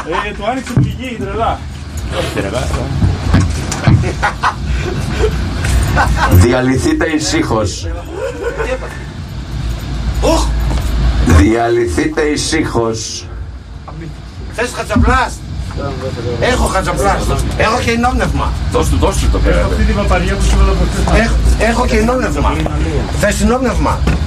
Του άνοιξε πηγή, τρελά. Διαλυθείτε ησύχως. Διαλυθείτε ησύχως. Θες χατσαπλάς? Έχω χατσαπλάς. Έχω και ενόπνευμα. Δώσ' του το πέρα. Αυτή την παπαριά που σου έλεγα από χθες. Έχω και ενόπνευμα. Θες ενόπνευμα?